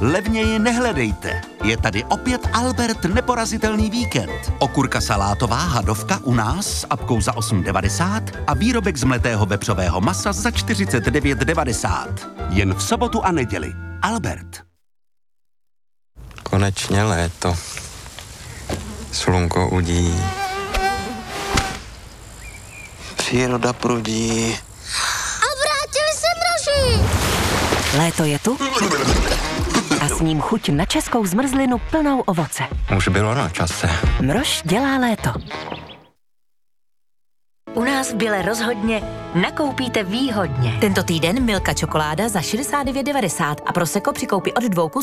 Levněji nehledejte. Je tady opět Albert neporazitelný víkend. Okurka salátová hadovka u nás s apkou za 8,90 a výrobek z mletého vepřového masa za 49,90. Jen v sobotu a neděli. Albert. Konečně léto. Slunko udí. Příroda prudí. A vrátili se mraži! Léto je tu a s ním chuť na českou zmrzlinu plnou ovoce. Už bylo na čase. Mrož dělá léto. U nás v Bile rozhodně nakoupíte výhodně. Tento týden Milka čokoláda za 69,90 a Prosecco při koupi od 2 kusů